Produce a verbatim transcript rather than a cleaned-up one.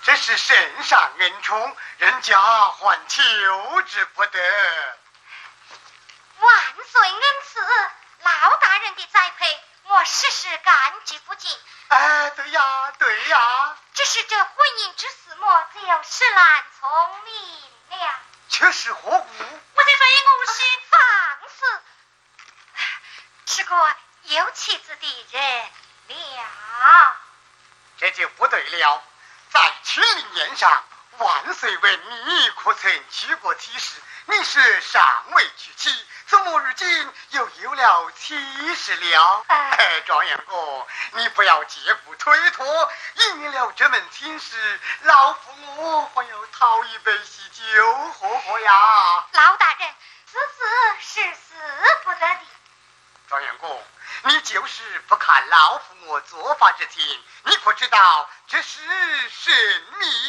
这是圣上恩宠，人家还求之不得。 万岁恩赐，老大人的栽培，我时时感激不尽。 哎，对呀，对呀。 只是这婚姻之事，莫就是难聪明了。 却是何故？ 我在非我心放肆，是个有妻子的人了。 这就不对了。在娶令宴上，万岁问你可曾娶过妻室，你是尚未娶妻，怎么如今又有了妻室了？哎，状元公，你不要借故推脱，应了这门亲事，老夫我还要讨一杯喜酒喝喝呀。 老大人，此事是死不得的。 状元公，你就是不看老夫我做法之情，你可知道这是神秘？